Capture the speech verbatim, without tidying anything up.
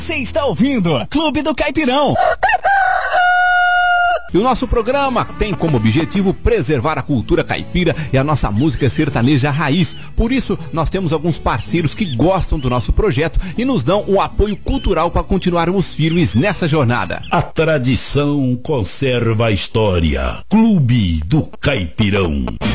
Você está ouvindo Clube do Caipirão. E o nosso programa tem como objetivo preservar a cultura caipira e a nossa música sertaneja raiz. Por isso, nós temos alguns parceiros que gostam do nosso projeto e nos dão um apoio cultural para continuarmos firmes nessa jornada. A tradição conserva a história. Clube do Caipirão.